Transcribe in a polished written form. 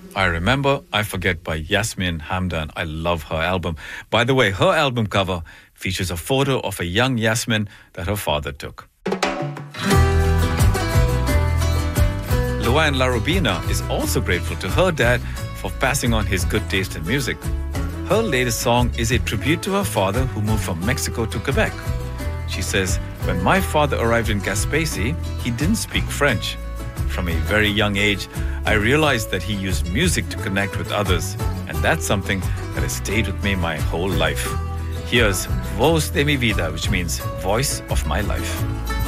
I Remember, I Forget by Yasmin Hamdan. I love her album. By the way, her album cover features a photo of a young Yasmin that her father took. Luann Larubina is also grateful to her dad for passing on his good taste in music. Her latest song is a tribute to her father who moved from Mexico to Quebec. She says, when my father arrived in Gaspésie, he didn't speak French. From a very young age, I realized that he used music to connect with others, and that's something that has stayed with me my whole life. Here's Voz de mi vida, which means voice of my life.